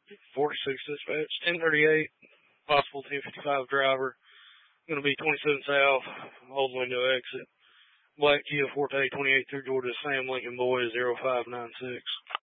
46 dispatch, 1038, possible 1055 driver. Going to be 27 South, old window exit. Black Kia Forte 28 through Georgia, Sam Lincoln Boy 0596.